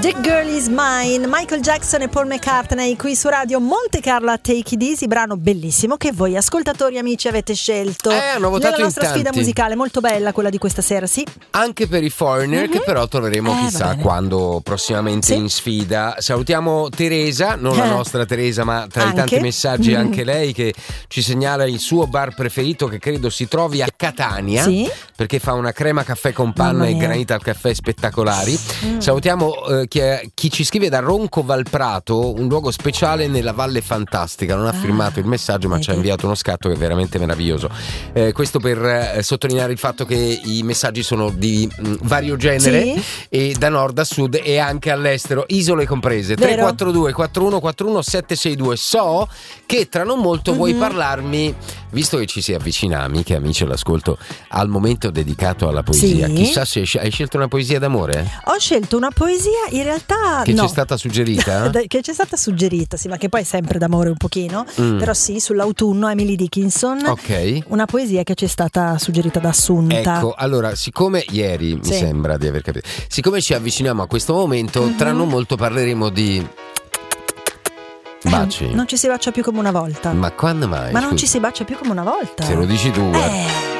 The Girl Is Mine, Michael Jackson e Paul McCartney qui su Radio Monte Carlo a Take It Easy, brano bellissimo che voi ascoltatori amici avete scelto hanno votato nella nostra sfida musicale, molto bella quella di questa sera, sì. Anche per i Foreigner, che però troveremo chissà quando prossimamente in sfida. Salutiamo Teresa, non la nostra Teresa, ma tra i tanti messaggi anche lei che ci segnala il suo bar preferito, che credo si trovi a Catania, perché fa una crema caffè con panna e granita al caffè spettacolari. Salutiamo chi ci scrive da Ronco Valprato, un luogo speciale nella Valle Fantastica. Non ha firmato il messaggio, ma ci ha inviato uno scatto che è veramente meraviglioso. Questo per sottolineare il fatto che i messaggi sono di vario genere, e da nord a sud e anche all'estero, isole comprese. 342 4141 762. So che tra non molto vuoi parlarmi, visto che ci si avvicina, amiche e amici all'ascolto, al momento dedicato alla poesia. Chissà se hai scelto una poesia d'amore? Ho scelto una poesia in realtà che ci è stata suggerita? Che ci è stata suggerita, sì, ma che poi è sempre d'amore un pochino, però sì, sull'autunno, Emily Dickinson. Una poesia che ci è stata suggerita da Assunta. Ecco, allora, siccome ieri mi sembra di aver capito, siccome ci avviciniamo a questo momento, tra non molto parleremo di baci. Non ci si bacia più come una volta. Ma quando mai? Ma non ci si bacia più come una volta. Se lo dici tu,